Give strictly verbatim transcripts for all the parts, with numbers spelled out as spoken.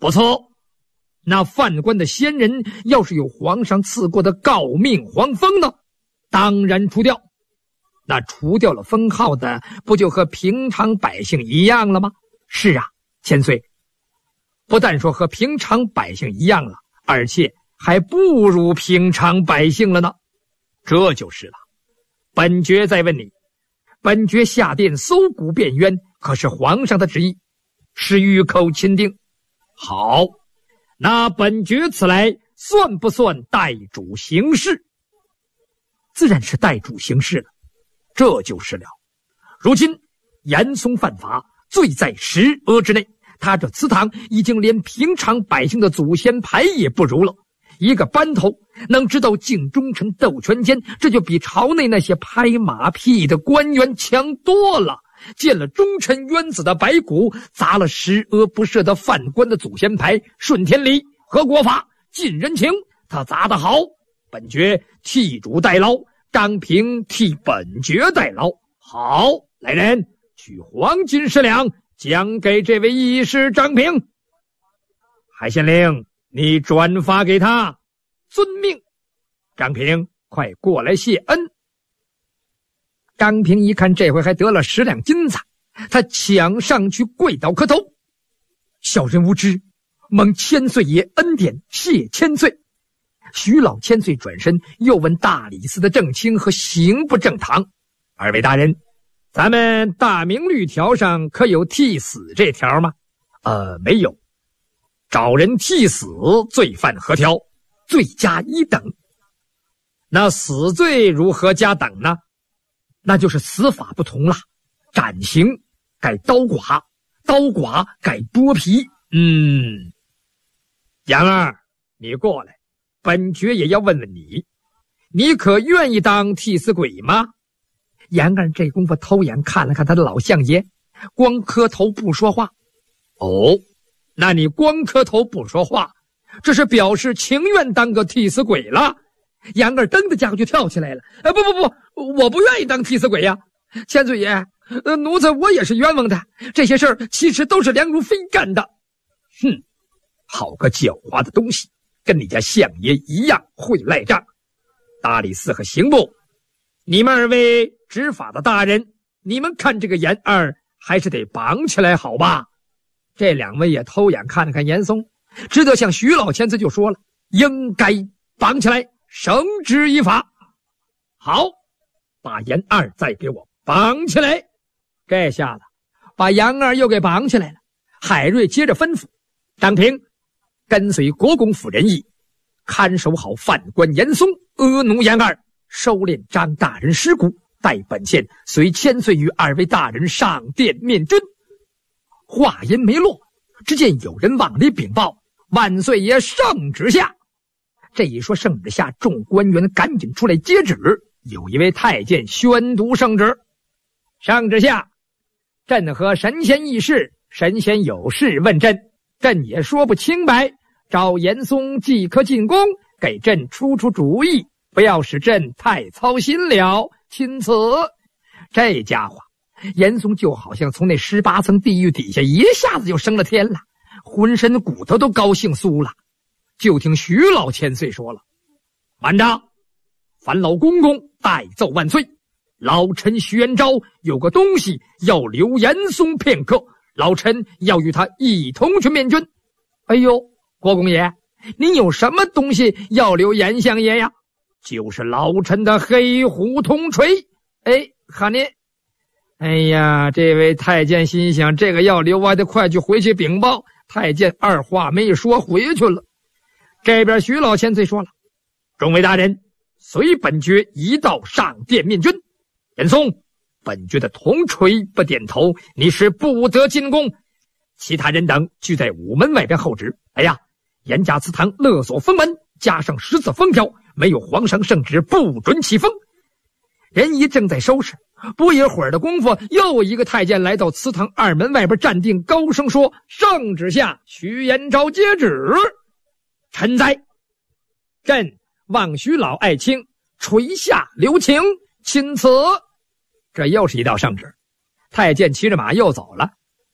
不错，那犯官的先人要是有皇上赐过的诰命皇封呢，当然除掉。那除掉了封号的，不就和平常百姓一样了吗？是啊，千岁，不但说和平常百姓一样了，而且还不如平常百姓了呢。这就是了。本爵再问你，本爵下殿搜捕卞冤，可是皇上的旨意，是御口钦定。好，那本爵此来算不算代主行事？自然是代主行事了。这就是了。如今严嵩犯法，罪在十恶之内，他这祠堂已经连平常百姓的祖先牌也不如了。一个班头能知道尽忠诚斗权奸，这就比朝内那些拍马屁的官员强多了。见了忠臣冤子的白骨，砸了十恶不赦的犯官的祖先牌，顺天理和国法尽人情，他砸得好，本爵替主代劳，张平替本爵代劳。好，来人，取黄金十两，奖给这位义士张平。海县令，你转发给他。遵命。张平，快过来谢恩。张平一看这回还得了十两金子，他抢上去跪倒磕头。小人无知，蒙千岁爷恩典，谢千岁。徐老千岁转身又问大理寺的正卿和刑部正堂：二位大人，咱们大明律条上可有替死这条吗？呃，没有。找人替死，罪犯何条？罪加一等。那死罪如何加等呢？那就是死法不同了，斩刑改刀剐，刀剐改剥皮。嗯，杨儿，你过来，本爵也要问问你，你可愿意当替死鬼吗？杨儿这功夫偷眼看了看他的老相爷，光磕头不说话。哦，那你光磕头不说话，这是表示情愿当个替死鬼了。杨儿蹬的家伙就跳起来了。哎，不不不，我不愿意当替死鬼呀！千岁爷，呃，奴才我也是冤枉的，这些事儿其实都是梁如妃干的。哼，好个狡猾的东西，跟你家相爷一样会赖账。大理寺和刑部，你们二位执法的大人，你们看这个严二还是得绑起来好吧？这两位也偷眼看了看严嵩，只得向徐老千岁就说了，应该绑起来，绳之以法。好，把严二再给我绑起来。这下子把杨二又给绑起来了。海瑞接着吩咐张平，跟随国公府人役，看守好犯官严嵩，阿奴严二，收敛张大人尸骨，待本县随千岁与二位大人上殿面君。话音没落，只见有人往里禀报，万岁爷圣旨下。这一说圣旨下，众官员赶紧出来接旨。有一位太监宣读圣旨：圣旨下，朕和神仙议事，神仙有事问朕，朕也说不清白，找严嵩即可进宫，给朕出出主意，不要使朕太操心了。钦此。这家伙严嵩就好像从那十八层地狱底下一下子就升了天了，浑身骨头都高兴酥了。就听徐老千岁说了：慢着，烦老公公代奏万岁，老臣徐元昭有个东西要留严嵩片刻，老臣要与他一同去面君。哎呦，国公爷，您有什么东西要留严相爷呀？就是老臣的黑虎铜锤。哎，哈您，哎呀，这位太监心想，这个要留，我还得快去回去禀报。太监二话没说回去了。这边徐老千岁说了：众位大人，随本爵一道上殿面君。严嵩，本爵的铜锤不点头，你是不得进宫。其他人等聚在午门外边候旨。哎呀，严家祠堂勒索封门，加上十字封条，没有皇上圣旨不准起封。人一正在收拾，不一会儿的功夫，又一个太监来到祠堂二门外边站定，高声说：圣旨下，徐延昭接旨。臣在，朕望徐老爱卿垂下留情，钦此。这又是一道圣旨。太监骑着马又走了。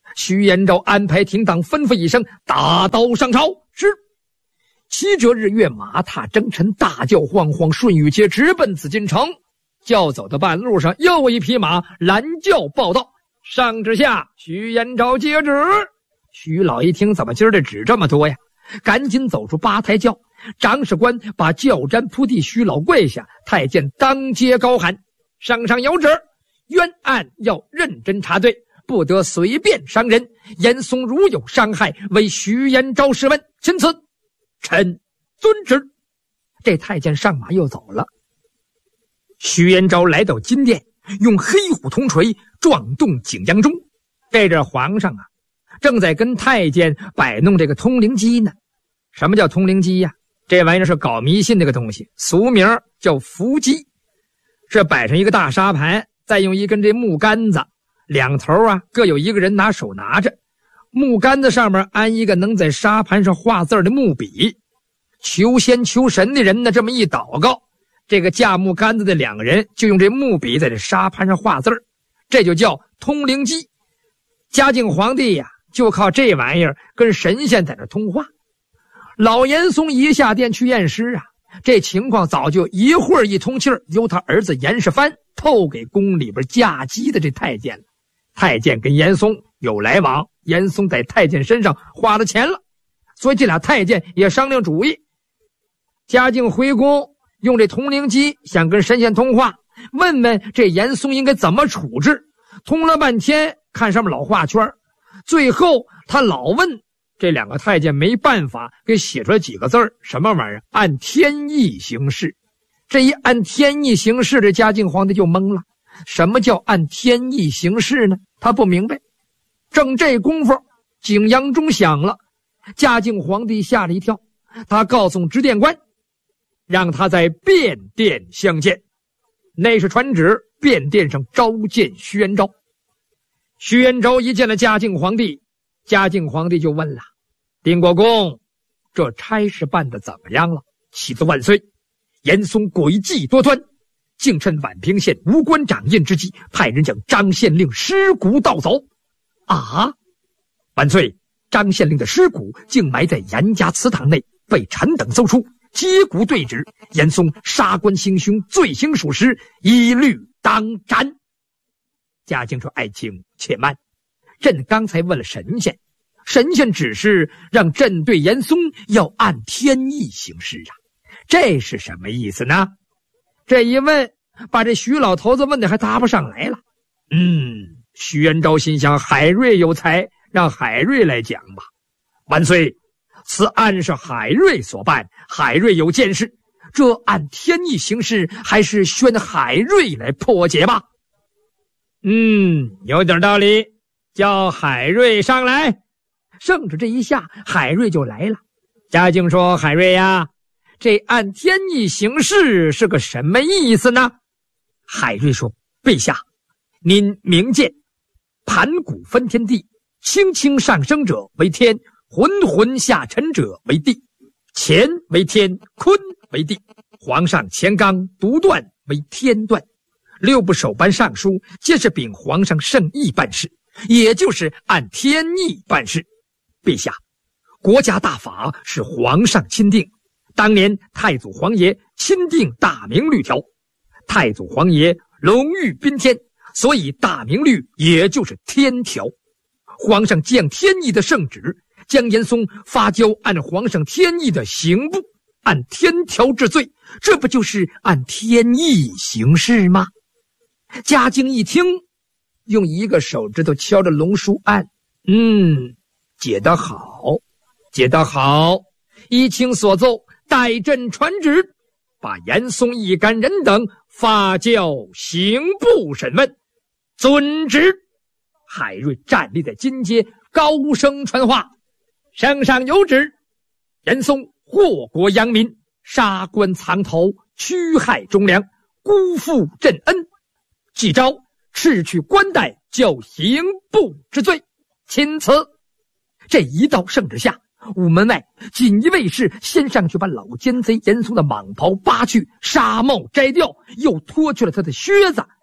徐延昭安排停当，吩咐一声，大刀上朝。是。七折日月，马踏征尘，大叫晃晃，顺雨街直奔紫禁城。叫走的半路上，又一匹马拦轿报道：上至下，徐延昭接旨。徐老一听，怎么今儿的旨这么多呀？赶紧走出八抬轿，长史官把轿毡铺地，徐老跪下，太监当街高喊：上上有旨，冤案要认真查对，不得随便伤人。严嵩如有伤害，为徐延昭试问，钦此，臣遵旨。这太监上马又走了。徐延昭来到金殿，用黑虎铜锤撞动景阳钟。这阵皇上啊，正在跟太监摆弄这个通灵机呢。什么叫通灵机呀？这玩意儿是搞迷信这个东西，俗名叫伏击。是摆上一个大沙盘，再用一根这木杆子，两头啊各有一个人拿手拿着，木杆子上面安一个能在沙盘上画字的木笔。求仙求神的人呢，这么一祷告，这个架木杆子的两个人就用这木笔在这沙盘上画字，这就叫通灵机。嘉靖皇帝呀，就靠这玩意儿跟神仙在这通话。老严嵩一下殿去验尸啊，这情况早就一会儿一通气儿，由他儿子严世蕃透给宫里边驾机的这太监了。太监跟严嵩有来往，严嵩在太监身上花了钱了，所以这俩太监也商量主意。嘉靖回宫，用这通灵机想跟神仙通话，问问这严嵩应该怎么处置。通了半天，看上面老画圈，最后他老问这两个太监，没办法给写出来几个字儿，什么玩意儿？按天意行事。这一按天意行事，这嘉靖皇帝就懵了。什么叫按天意行事呢？他不明白。正这功夫，景阳钟响了，嘉靖皇帝吓了一跳，他告诉执殿官，让他在便殿相见。那是传旨，便殿上召见徐延昭。徐延昭一见了嘉靖皇帝，嘉靖皇帝就问了：定国公，这差事办得怎么样了？启子万岁！严嵩诡计多端，竟趁宛平县无官掌印之际，派人将张县令尸骨盗走。啊！万岁！张县令的尸骨竟埋在严家祠堂内，被臣等搜出，接骨对质，严嵩杀官行凶，罪行属实，一律当斩。嘉靖说：爱卿且慢，朕刚才问了神仙，神仙只是让朕对严嵩要按天意行事啊，这是什么意思呢？这一问，把这徐老头子问的还答不上来了。嗯，徐延昭心想，海瑞有才，让海瑞来讲吧。万岁，此案是海瑞所办，海瑞有见识，这按天意行事，还是宣海瑞来破解吧。嗯，有点道理，叫海瑞上来。圣旨这一下，海瑞就来了。嘉靖说：海瑞呀，这按天意行事是个什么意思呢？海瑞说：陛下，您明鉴，盘古分天地，清清上升者为天，浑浑下沉者为地，乾为天，坤为地，皇上乾纲独断为天断。六部手颁尚书，皆是禀皇上圣意办事，也就是按天意办事。陛下，国家大法是皇上钦定，当年太祖皇爷钦定大明律条，太祖皇爷龙御宾天，所以大明律也就是天条。皇上降天意的圣旨，将严嵩发交按皇上天意的刑部，按天条治罪，这不就是按天意行事吗？嘉靖一听，用一个手指头敲着龙书案，嗯，解得好，解得好，依卿所奏，待朕传旨，把严嵩一干人等发交刑部审问。遵旨。海瑞站立在金阶，高声传话：圣上有旨，严嵩祸国殃民，杀官藏头，屈害忠良，辜负朕恩，即招斥去官带，教刑部之罪，钦此。这一道圣旨下，午门外锦衣卫士先上去把老奸贼严嵩的蟒袍扒去，纱帽摘掉，又脱去了他的靴子，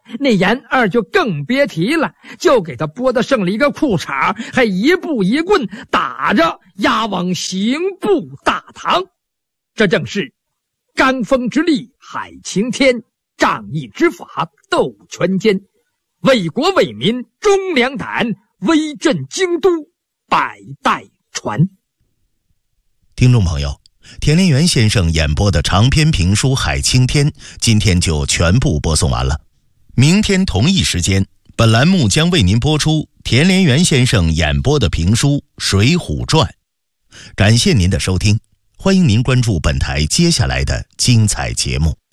那严二就更别提了，就给他剥得剩了一个裤衩，还一步一棍打着押往刑部大堂。这正是罡风之力海晴天，仗义之法斗权奸，为国为民忠良胆，威震京都百代传。 听众朋友，田连元先生演播的长篇评书《海青天》今天就全部播送完了。明天同一时间，本栏目将为您播出田连元先生演播的评书《水浒传》。感谢您的收听，欢迎您关注本台接下来的精彩节目。